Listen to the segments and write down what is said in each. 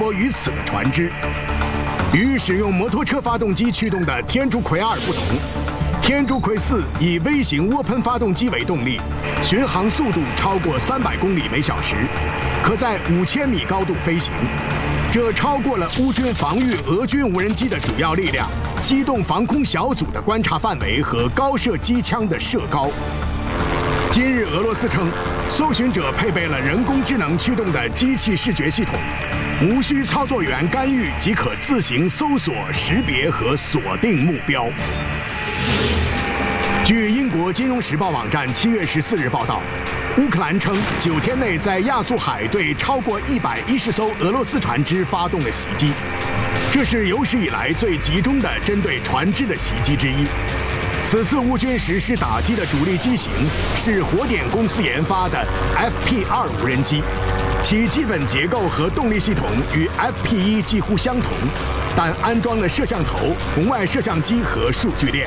泊于此的船只。与使用摩托车发动机驱动的天竺葵2不同，天竺葵4以微型涡喷发动机为动力，巡航速度超过300公里每小时，可在5000米高度飞行。这超过了乌军防御俄军无人机的主要力量、机动防空小组的观察范围和高射机枪的射高。今日俄罗斯称，搜寻者配备了人工智能驱动的机器视觉系统，无需操作员干预即可自行搜索、识别和锁定目标。据英国《金融时报》网站7月14日报道，乌克兰称9天内在亚速海对超过110艘俄罗斯船只发动了袭击，这是有史以来最集中的针对船只的袭击之一。此次乌军实施打击的主力机型是火点公司研发的 FP2 无人机，其基本结构和动力系统与 FP1 几乎相同，但安装了摄像头、红外摄像机和数据链。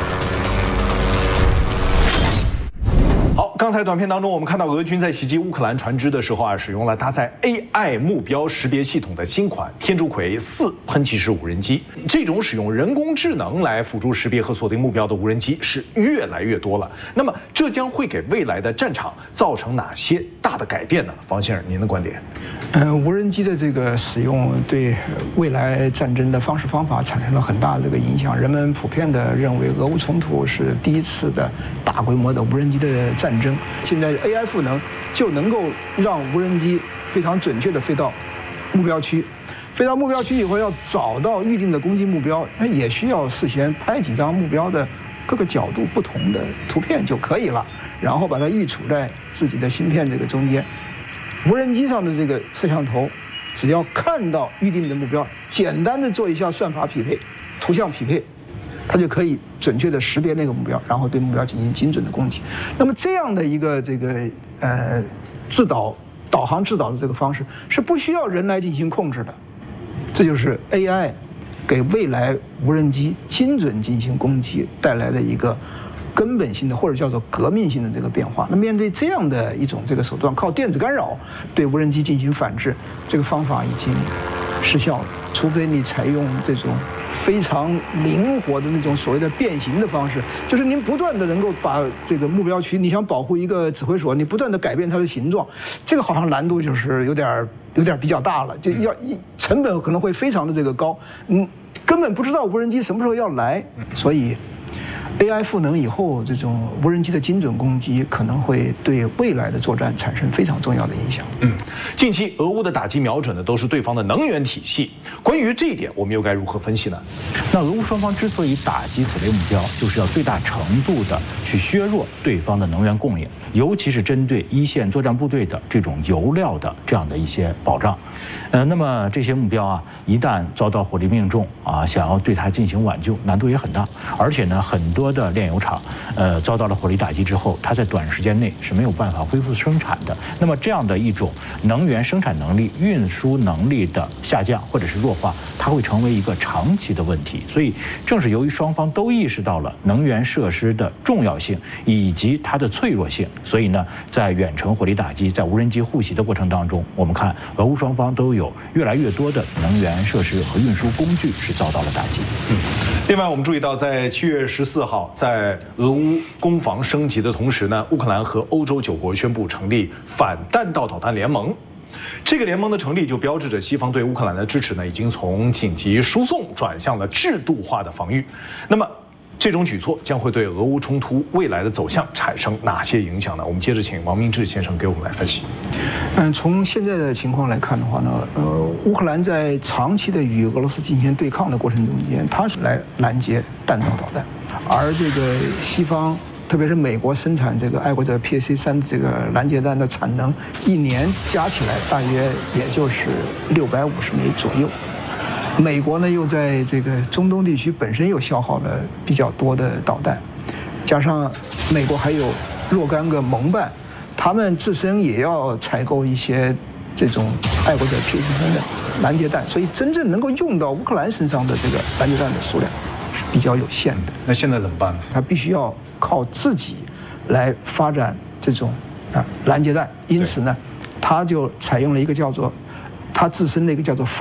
好，刚才短片当中，我们看到俄军在袭击乌克兰船只的时候使用了搭载 AI 目标识别系统的新款天竺葵4喷气式无人机。这种使用人工智能来辅助识别和锁定目标的无人机是越来越多了。那么，这将会给未来的战场造成哪些大的改变呢？王先生，您的观点？ 无人机的这个使用对未来战争的方式方法产生了很大的这个影响。人们普遍的认为，俄乌冲突是第一次的大规模的无人机的战争。现在 AI 赋能就能够让无人机非常准确的飞到目标区，飞到目标区以后要找到预定的攻击目标，那也需要事先拍几张目标的各个角度不同的图片就可以了，然后把它预储在自己的芯片这个中间。无人机上的这个摄像头，只要看到预定的目标，简单的做一下算法匹配、图像匹配，它就可以准确的识别那个目标，然后对目标进行精准的攻击。那么这样的一个导航制导的这个方式是不需要人来进行控制的，这就是 AI 给未来无人机精准进行攻击带来的一个根本性的或者叫做革命性的这个变化。那面对这样的一种这个手段，靠电子干扰对无人机进行反制，这个方法已经失效了。除非你采用这种非常灵活的那种所谓的变形的方式，就是您不断的能够把这个目标区，你想保护一个指挥所，你不断的改变它的形状，这个好像难度就是有点比较大了，就要成本可能会非常的这个高，根本不知道无人机什么时候要来，所以。AI 赋能以后，这种无人机的精准攻击可能会对未来的作战产生非常重要的影响。 近期俄乌的打击瞄准的都是对方的能源体系，关于这一点，我们又该如何分析呢？ 那俄乌双方之所以打击此类目标，就是要最大程度的去削弱对方的能源供应，尤其是针对一线作战部队的这种油料的这样的一些保障。那么这些目标一旦遭到火力命中想要对它进行挽救，难度也很大。而且呢，很多的炼油厂遭到了火力打击之后，它在短时间内是没有办法恢复生产的。那么这样的一种能源生产能力、运输能力的下降或者是弱化，它会成为一个长期的问题。所以正是由于双方都意识到了能源设施的重要性以及它的脆弱性，所以呢，在远程火力打击、在无人机互袭的过程当中，我们看俄乌双方都有越来越多的能源设施和运输工具是遭到了打击。 另外，我们注意到，在7月14号，在俄乌攻防升级的同时呢，乌克兰和欧洲9国宣布成立反弹道导弹联盟。这个联盟的成立就标志着西方对乌克兰的支持呢，已经从紧急输送转向了制度化的防御。那么，这种举措将会对俄乌冲突未来的走向产生哪些影响呢？我们接着请王明志先生给我们来分析。 从现在的情况来看的话呢，乌克兰在长期的与俄罗斯进行对抗的过程中间，它是来拦截弹道导弹，而这个西方，特别是美国生产这个爱国者 PAC-3这个拦截弹的产能，一年加起来大约也就是650枚左右。美国呢又在这个中东地区本身又消耗了比较多的导弹，加上美国还有若干个盟伴，他们自身也要采购一些这种爱国者 PAC-3的拦截弹，所以真正能够用到乌克兰身上的这个拦截弹的数量是比较有限的。 那现在怎么办呢？ 他必须要靠自己来发展这种拦截弹，因此呢，他就采用了一个叫做他自身的一个叫做